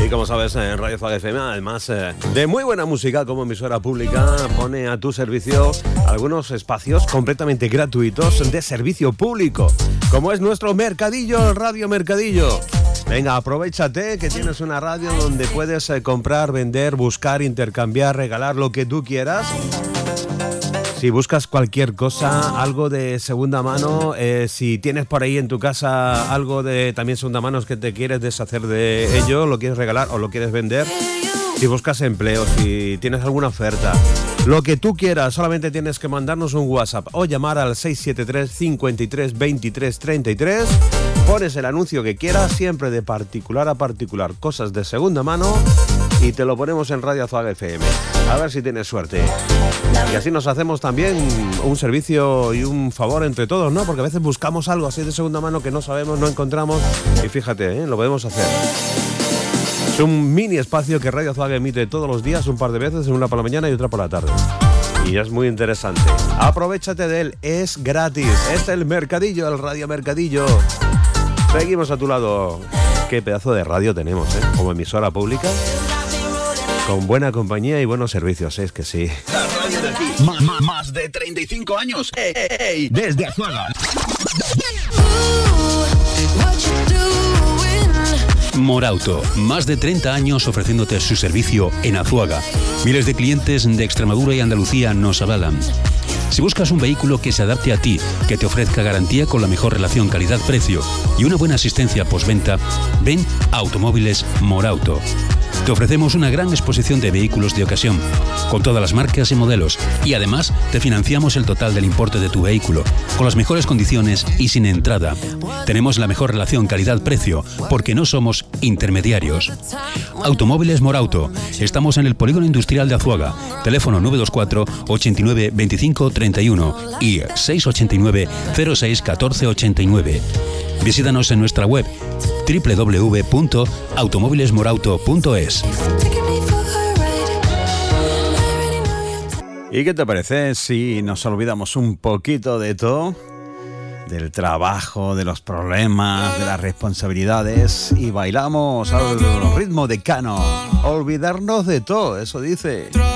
como sabes, en Radio Zaga FM, además de muy buena música como emisora pública, pone a tu servicio algunos espacios completamente gratuitos de servicio público, como es nuestro mercadillo, el Radio Mercadillo. Venga, aprovéchate que tienes una radio donde puedes comprar, vender, buscar, intercambiar, regalar lo que tú quieras. Si buscas cualquier cosa, algo de segunda mano, si tienes por ahí en tu casa algo de también segunda mano que te quieres deshacer de ello, lo quieres regalar o lo quieres vender, si buscas empleo, si tienes alguna oferta, lo que tú quieras, solamente tienes que mandarnos un WhatsApp o llamar al 673 53 23 33, pones el anuncio que quieras, siempre de particular a particular, cosas de segunda mano, y te lo ponemos en Radio Zaga FM. A ver si tienes suerte. Y así nos hacemos también un servicio y un favor entre todos, ¿no? Porque a veces buscamos algo así de segunda mano que no sabemos, no encontramos, y fíjate, lo podemos hacer. Es un mini espacio que Radio Zaga emite todos los días, un par de veces, una por la mañana y otra por la tarde. Y es muy interesante. Aprovéchate de él, es gratis. Es el Mercadillo, el Radio Mercadillo. Seguimos a tu lado. Qué pedazo de radio tenemos, como emisora pública. Con buena compañía y buenos servicios, es que sí. La radio de aquí, más de 35 años. Desde Azuaga. Morauto, más de 30 años ofreciéndote su servicio en Azuaga. Miles de clientes de Extremadura y Andalucía nos avalan. Si buscas un vehículo que se adapte a ti, que te ofrezca garantía con la mejor relación calidad-precio y una buena asistencia postventa, ven a Automóviles Morauto. Te ofrecemos una gran exposición de vehículos de ocasión, con todas las marcas y modelos, y además te financiamos el total del importe de tu vehículo, con las mejores condiciones y sin entrada. Tenemos la mejor relación calidad-precio, porque no somos intermediarios. Automóviles Morauto. Estamos en el Polígono Industrial de Azuaga. Teléfono 924 89 25 31 y 689 06 14 89. Visítanos en nuestra web www.automovilesmorauto.es. ¿Y qué te parece si nos olvidamos un poquito de todo? Del trabajo, de los problemas, de las responsabilidades, y bailamos al ritmo de Cano. Olvidarnos de todo, eso dice.